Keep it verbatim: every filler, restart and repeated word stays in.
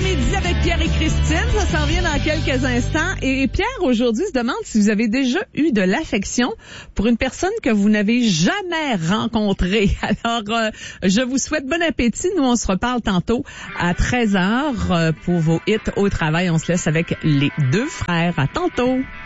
midi avec Pierre et Christine. Ça s'en vient dans quelques instants. Et Pierre, aujourd'hui, se demande si vous avez déjà eu de l'affection pour une personne que vous n'avez jamais rencontrée. Alors, euh, je vous souhaite bon appétit. Nous, on se reparle tantôt à treize heures euh, pour vos hits au travail. On se laisse avec les deux frères. À tantôt.